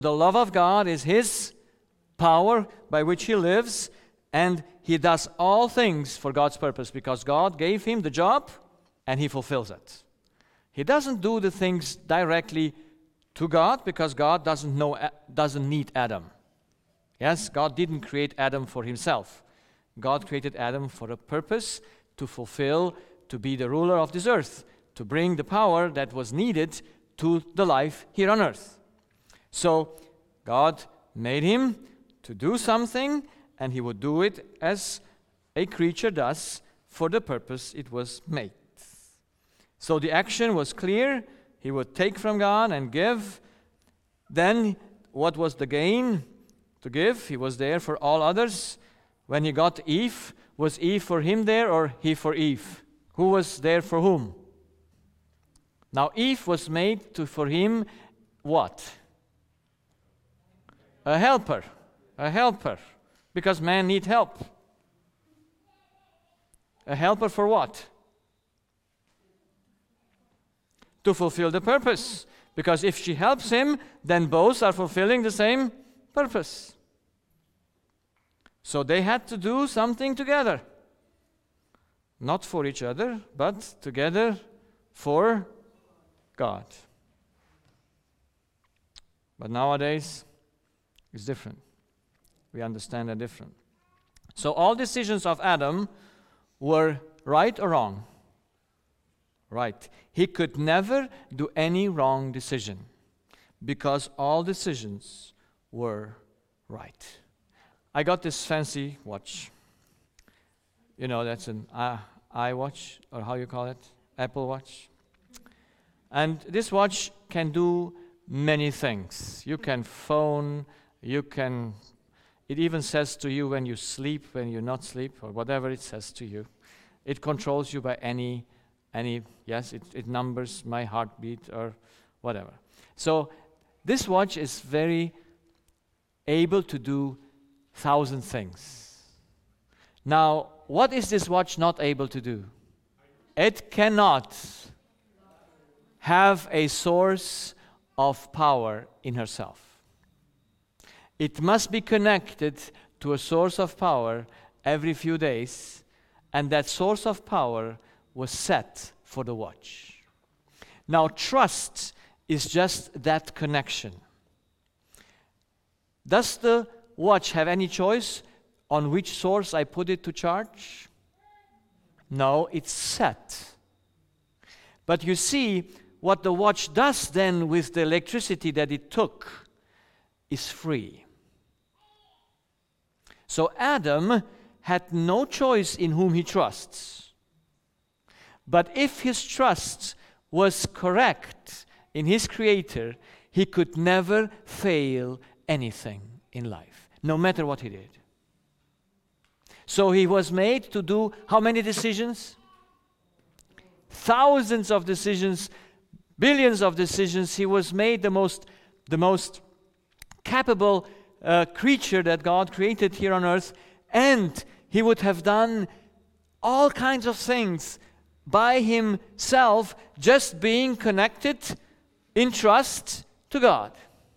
The love of God is his power by which he lives, and he does all things for God's purpose because God gave him the job and he fulfills it. He doesn't do the things directly to God because God doesn't need Adam. Yes, God didn't create Adam for himself. God created Adam for a purpose, to fulfill, to be the ruler of this earth, to bring the power that was needed to the life here on earth. So God made him to do something, and he would do it as a creature does for the purpose it was made. So the action was clear. He would take from God and give. Then what was the gain to give? He was there for all others. When he got Eve, was Eve for him there or he for Eve? Who was there for whom? Now Eve was made for him what? A helper. A helper. Because man need help. A helper for what? To fulfill the purpose. Because if she helps him, then both are fulfilling the same purpose. So they had to do something together. Not for each other, but together for God. But nowadays, it's different. We understand that different. So all decisions of Adam were right or wrong? Right. He could never do any wrong decision because all decisions were right. I got this fancy watch. You know, that's an iWatch, or how you call it, Apple Watch. And this watch can do many things. You can phone, it even says to you when you sleep, when you not sleep, or whatever it says to you. It controls you by it numbers my heartbeat or whatever. So this watch is very able to do 1,000 things. Now, what is this watch not able to do? It cannot have a source of power in herself. It must be connected to a source of power every few days, and that source of power was set for the watch. Now, trust is just that connection. Does the watch have any choice on which source I put it to charge? No, it's set. But you see, what the watch does then with the electricity that it took is free. So Adam had no choice in whom he trusts. But if his trust was correct in his Creator, he could never fail anything in life, no matter what he did. So he was made to do how many decisions? Thousands of decisions, billions of decisions. He was made the most capable creature that God created here on earth, and he would have done all kinds of things by himself, just being connected in trust to God.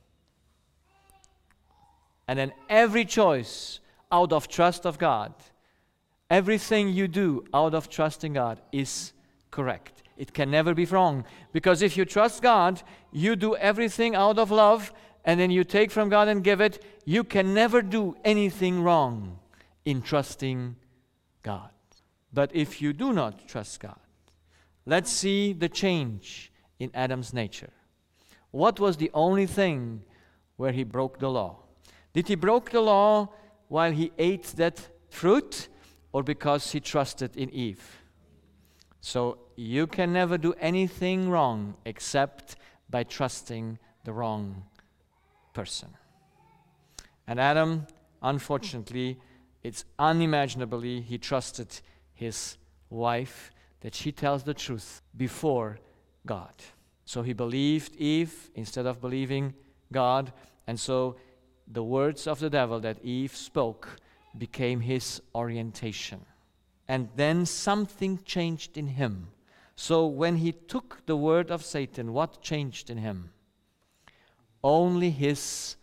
And then every choice out of trust of God, everything you do out of trust in God is correct. It can never be wrong. Because if you trust God, you do everything out of love, and then you take from God and give it. You can never do anything wrong in trusting God. But if you do not trust God, let's see the change in Adam's nature. What was the only thing where he broke the law? Did he break the law while he ate that fruit, or because he trusted in Eve? So you can never do anything wrong except by trusting the wrong person. And Adam, unfortunately, it's unimaginably, he trusted his wife that she tells the truth before God. So he believed Eve instead of believing God, and so the words of the devil that Eve spoke became his orientation. And then something changed in him. So when he took the word of Satan, what changed in him? only His